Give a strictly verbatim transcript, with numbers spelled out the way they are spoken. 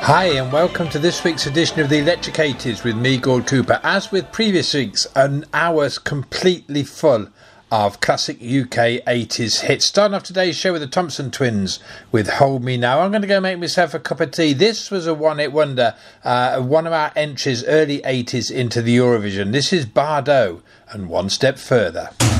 Hi and welcome to this week's edition of the Electric eighties with me, Gord Cooper. As with previous weeks, an hour's completely full of classic U K eighties hits. Starting off today's show with the Thompson Twins with Hold Me Now. I'm going to go make myself a cup of tea. This was a one-hit wonder, uh, one of our entries early eighties into the Eurovision. This is Bardot and One Step Further.